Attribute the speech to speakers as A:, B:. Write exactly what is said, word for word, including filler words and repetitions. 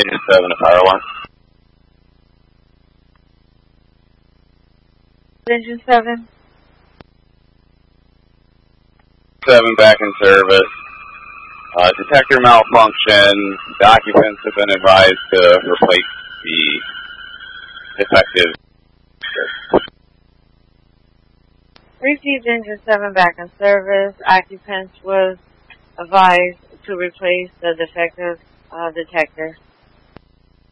A: Engine seven to fire alarm.
B: Engine seven.
A: seven back in service. Uh, detector malfunction. The occupants have been advised to replace the defective.
B: Received engine seven back in service. Occupants was advised to replace the defective uh, detector.